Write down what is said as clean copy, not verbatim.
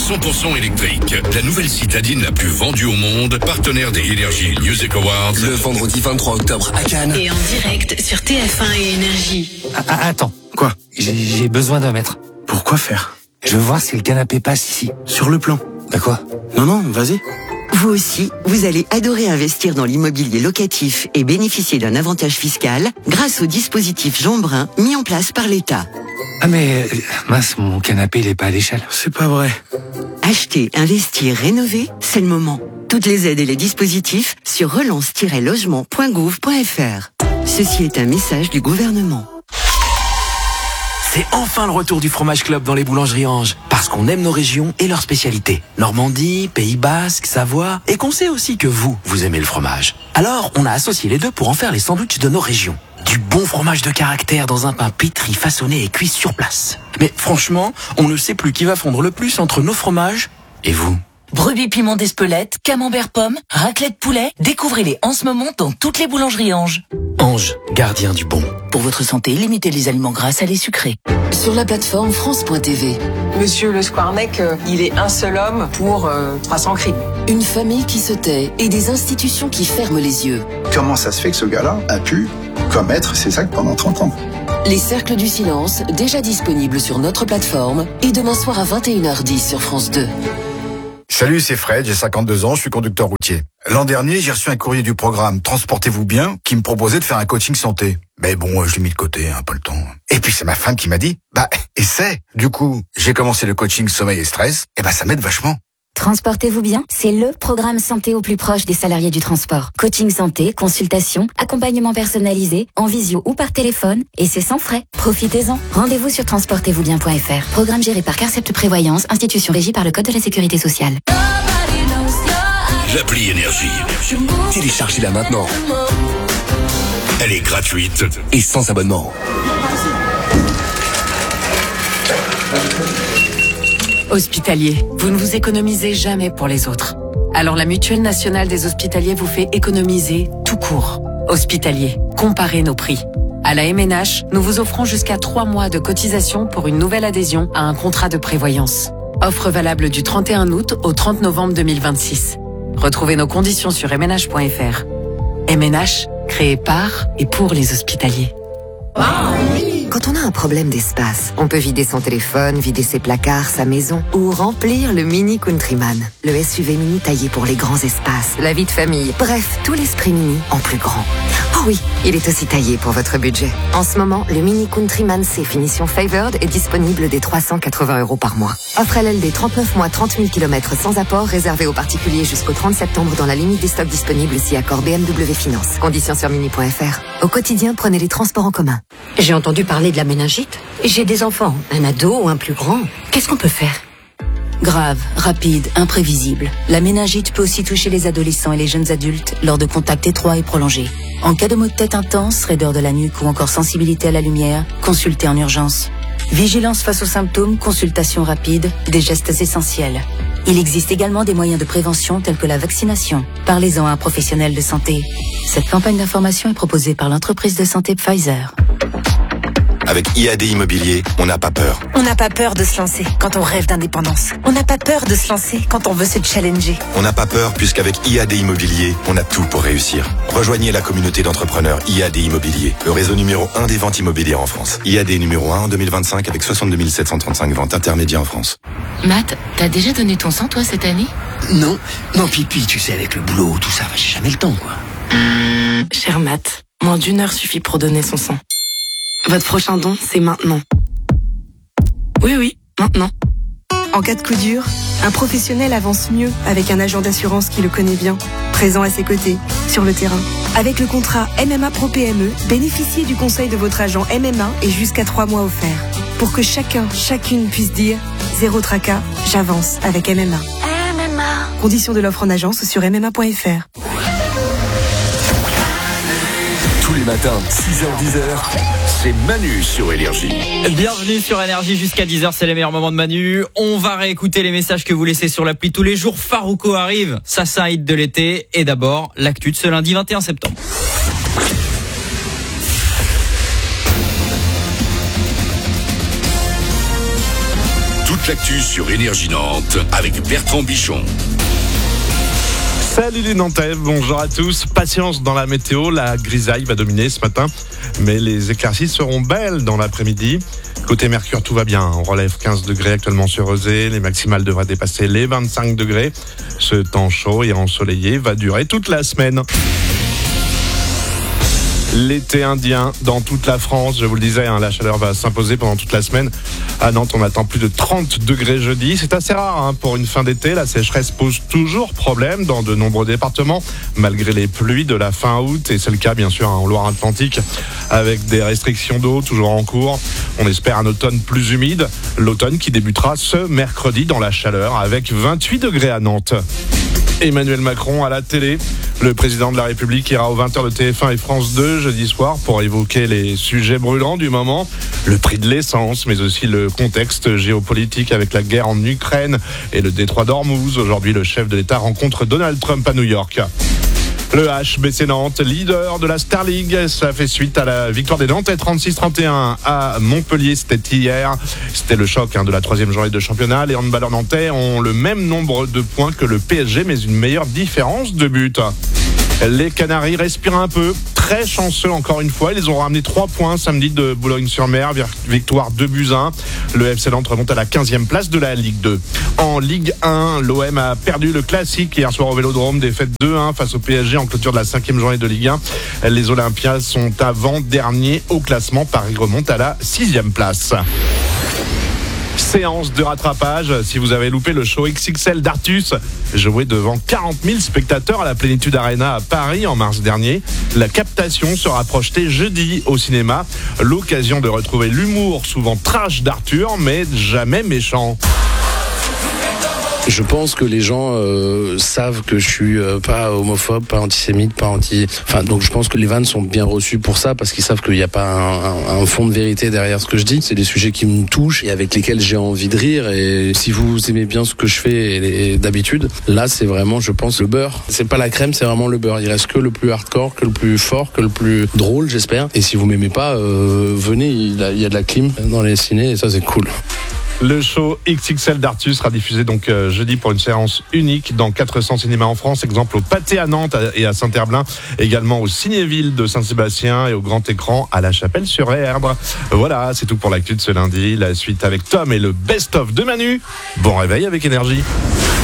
100% électrique. La nouvelle citadine la plus vendue au monde, partenaire des Energy Music Awards. Le vendredi 23 octobre à Cannes. Et en direct sur TF1 et Énergie. Attends. Quoi? J'ai besoin d'un mètre. Pourquoi faire? Je veux voir si le canapé passe ici. Sur le plan. Bah quoi? Non, vas-y. Vous aussi, vous allez adorer investir dans l'immobilier locatif et bénéficier d'un avantage fiscal grâce au dispositif Jean Brun mis en place par l'État. Ah mais, mince, mon canapé il est pas à l'échelle. C'est pas vrai. Acheter, investir, rénover, c'est le moment. Toutes les aides et les dispositifs sur relance-logement.gouv.fr. Ceci est un message du gouvernement. C'est enfin le retour du fromage club dans les boulangeries Ange. Parce qu'on aime nos régions et leurs spécialités. Normandie, Pays Basque, Savoie. Et qu'on sait aussi que vous aimez le fromage. Alors, on a associé les deux pour en faire les sandwichs de nos régions. Du bon fromage de caractère dans un pain pétri, façonné et cuit sur place. Mais franchement, on ne sait plus qui va fondre le plus entre nos fromages et vous. Brebis piment d'Espelette, camembert pomme, raclette poulet. Découvrez-les en ce moment dans toutes les boulangeries Ange. Ange, gardien du bon. Pour votre santé, limitez les aliments gras, salés, sucrés. Sur la plateforme France.tv. Monsieur Le Squarnec, il est un seul homme pour 300 crimes. Une famille qui se tait et des institutions qui ferment les yeux. Comment ça se fait que ce gars-là a pu commettre ces actes pendant 30 ans? Les Cercles du Silence, déjà disponibles sur notre plateforme et demain soir à 21h10 sur France 2. Salut, c'est Fred, j'ai 52 ans, je suis conducteur routier. L'an dernier, j'ai reçu un courrier du programme Transportez-vous bien qui me proposait de faire un coaching santé. Mais bon, je l'ai mis de côté, pas le temps. Et puis c'est ma femme qui m'a dit, essaie. Du coup, j'ai commencé le coaching sommeil et stress, et ça m'aide vachement. Transportez-vous bien, c'est le programme santé au plus proche des salariés du transport. Coaching santé, consultation, accompagnement personnalisé, en visio ou par téléphone, et c'est sans frais. Profitez-en. Rendez-vous sur transportezvousbien.fr. Programme géré par Carcept Prévoyance, institution régie par le Code de la Sécurité sociale. L'appli Énergie. Téléchargez-la maintenant. Elle est gratuite et sans abonnement. Hospitalier, vous ne vous économisez jamais pour les autres. Alors la Mutuelle Nationale des Hospitaliers vous fait économiser tout court. Hospitalier, comparez nos prix. À la MNH, nous vous offrons jusqu'à 3 mois de cotisation pour une nouvelle adhésion à un contrat de prévoyance. Offre valable du 31 août au 30 novembre 2026. Retrouvez nos conditions sur mnh.fr. MNH, créé par et pour les hospitaliers. Quand on a un problème d'espace, on peut vider son téléphone, vider ses placards, sa maison ou remplir le Mini Countryman, le SUV mini taillé pour les grands espaces, la vie de famille, bref, tout l'esprit mini en plus grand. Oh oui, il est aussi taillé pour votre budget. En ce moment, le Mini Countryman C finition Favored est disponible dès 380 € par mois. Offre LLD 39 mois, 30 000 km sans apport, réservé aux particuliers jusqu'au 30 septembre dans la limite des stocks disponibles si accord BMW Finance. Conditions sur mini.fr. Au quotidien, prenez les transports en commun. J'ai entendu parler de la méningite. J'ai des enfants, un ado ou un plus grand. Qu'est-ce qu'on peut faire? Grave, rapide, imprévisible. La méningite peut aussi toucher les adolescents et les jeunes adultes lors de contacts étroits et prolongés. En cas de maux de tête intense, raideur de la nuque ou encore sensibilité à la lumière, consultez en urgence. Vigilance face aux symptômes, consultation rapide, des gestes essentiels. Il existe également des moyens de prévention tels que la vaccination. Parlez-en à un professionnel de santé. Cette campagne d'information est proposée par l'entreprise de santé Pfizer. Avec IAD Immobilier, on n'a pas peur. On n'a pas peur de se lancer quand on rêve d'indépendance. On n'a pas peur de se lancer quand on veut se challenger. On n'a pas peur puisqu'avec IAD Immobilier, on a tout pour réussir. Rejoignez la communauté d'entrepreneurs IAD Immobilier, le réseau numéro 1 des ventes immobilières en France. IAD numéro 1 en 2025 avec 62 735 ventes intermédiaires en France. Matt, t'as déjà donné ton sang toi cette année? Non, Pipi, tu sais, avec le boulot, tout ça, j'ai jamais le temps, quoi. Cher Matt, moins d'1 heure suffit pour donner son sang. Votre prochain don, c'est maintenant. Oui, maintenant. En cas de coup dur, un professionnel avance mieux avec un agent d'assurance qui le connaît bien, présent à ses côtés, sur le terrain. Avec le contrat MMA Pro PME, bénéficiez du conseil de votre agent MMA et jusqu'à 3 mois offerts. Pour que chacune puisse dire « Zéro tracas, j'avance avec MMA ». Conditions de l'offre en agence sur MMA.fr. Tous les matins, 6h-10h, c'est Manu sur Énergie. Bienvenue sur Énergie jusqu'à 10h, c'est les meilleurs moments de Manu. On va réécouter les messages que vous laissez sur l'appli tous les jours. Farouko arrive, ça c'est un hit de l'été. Et d'abord, l'actu de ce lundi 21 septembre. Toutes toute l'actu sur Énergie Nantes avec Bertrand Bichon. Salut les Nantais, bonjour à tous. Patience dans la météo, la grisaille va dominer ce matin, mais les éclaircies seront belles dans l'après-midi. Côté Mercure, tout va bien. On relève 15 degrés actuellement sur Rezé. Les maximales devraient dépasser les 25 degrés. Ce temps chaud et ensoleillé va durer toute la semaine. L'été indien dans toute la France, je vous le disais, la chaleur va s'imposer pendant toute la semaine. À Nantes, on attend plus de 30 degrés jeudi. C'est assez rare pour une fin d'été. La sécheresse pose toujours problème dans de nombreux départements, malgré les pluies de la fin août. Et c'est le cas, bien sûr, en Loire-Atlantique, avec des restrictions d'eau toujours en cours. On espère un automne plus humide. L'automne qui débutera ce mercredi dans la chaleur, avec 28 degrés à Nantes. Emmanuel Macron à la télé. Le président de la République ira aux 20h de TF1 et France 2 jeudi soir pour évoquer les sujets brûlants du moment. Le prix de l'essence, mais aussi le contexte géopolitique avec la guerre en Ukraine et le détroit d'Ormuz. Aujourd'hui, le chef de l'État rencontre Donald Trump à New York. Le HBC Nantes, leader de la Star League, ça fait suite à la victoire des Nantais 36-31 à Montpellier, c'était hier. C'était le choc de la 3e journée de championnat. Les handballeurs nantais ont le même nombre de points que le PSG, mais une meilleure différence de but. Les Canaries respirent un peu, très chanceux encore une fois. Ils ont ramené 3 points samedi de Boulogne-sur-Mer, victoire 2-1. Le FC Nantes remonte à la 15e place de la Ligue 2. En Ligue 1, l'OM a perdu le classique hier soir au Vélodrome, défaite 2-1 face au PSG en clôture de la 5e journée de Ligue 1. Les Olympiens sont avant-derniers au classement. Paris remonte à la 6e place. Séance de rattrapage. Si vous avez loupé le show XXL d'Artus, joué devant 40 000 spectateurs à la Plénitude Arena à Paris en mars dernier, la captation sera projetée jeudi au cinéma. L'occasion de retrouver l'humour souvent trash d'Arthur, mais jamais méchant. Je pense que les gens savent que je suis pas homophobe, pas antisémite, donc je pense que les vannes sont bien reçues pour ça, parce qu'ils savent qu'il n'y a pas un fond de vérité derrière ce que je dis. C'est des sujets qui me touchent et avec lesquels j'ai envie de rire. Et si vous aimez bien ce que je fais et d'habitude, là c'est vraiment, je pense, le beurre. C'est pas la crème, c'est vraiment le beurre. Il reste que le plus hardcore, que le plus fort, que le plus drôle, j'espère. Et si vous m'aimez pas, venez, il y a de la clim dans les cinés et ça c'est cool. Le show XXL d'Artus sera diffusé donc jeudi pour une séance unique dans 400 cinémas en France. Exemple au Pâté à Nantes et à Saint-Herblain, également au Cinéville de Saint-Sébastien et au Grand Écran à La Chapelle-sur-Erdre. Voilà, c'est tout pour l'actu de ce lundi. La suite avec Tom et le best-of de Manu. Bon réveil avec Énergie.